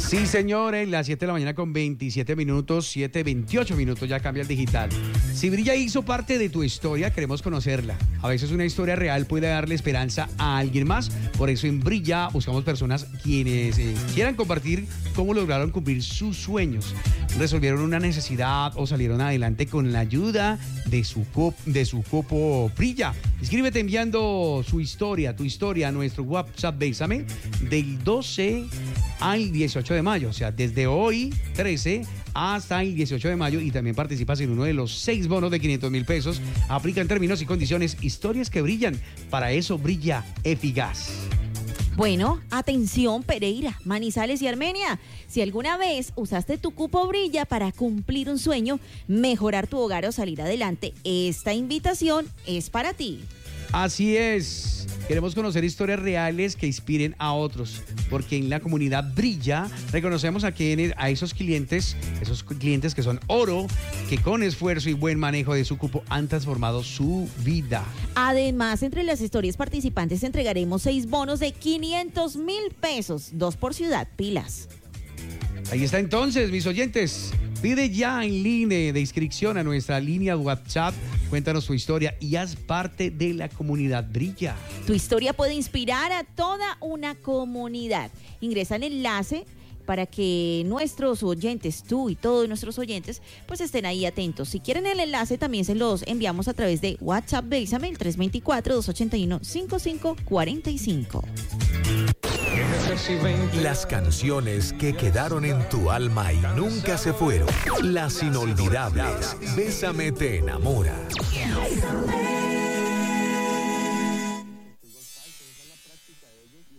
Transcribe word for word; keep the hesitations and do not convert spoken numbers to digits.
Sí, señores, las siete de la mañana con veintisiete minutos, siete veintiocho minutos, ya cambia el digital. Si Brilla hizo parte de tu historia, queremos conocerla. A veces una historia real puede darle esperanza a alguien más. Por eso en Brilla buscamos personas quienes eh, quieran compartir cómo lograron cumplir sus sueños, resolvieron una necesidad o salieron adelante con la ayuda de su, cop de su copo Brilla. Escríbete enviando su historia, tu historia a nuestro WhatsApp Bésame del doce al dieciocho de mayo, o sea, desde hoy trece hasta el dieciocho de mayo, y también participas en uno de los seis bonos de quinientos mil pesos. Aplican términos y condiciones. Historias que brillan. Para eso brilla Efigas. Bueno, atención Pereira, Manizales y Armenia. Si alguna vez usaste tu cupo Brilla para cumplir un sueño, mejorar tu hogar o salir adelante, esta invitación es para ti. Así es. Queremos conocer historias reales que inspiren a otros, porque en la comunidad Brilla reconocemos a, quienes, a esos clientes, esos clientes que son oro, que con esfuerzo y buen manejo de su cupo han transformado su vida. Además, entre las historias participantes entregaremos seis bonos de quinientos mil pesos, dos por ciudad, pilas. Ahí está entonces, mis oyentes. Pide ya en línea de inscripción a nuestra línea WhatsApp. Cuéntanos tu historia y haz parte de la comunidad Brilla. Tu historia puede inspirar a toda una comunidad. Ingresa al enlace para que nuestros oyentes, tú y todos nuestros oyentes, pues estén ahí atentos. Si quieren el enlace, también se los enviamos a través de WhatsApp Bésame, el tres dos cuatro, dos ocho uno, cinco cinco cuatro cinco. Las canciones que quedaron en tu alma y nunca se fueron. Las inolvidables. Bésame te enamora.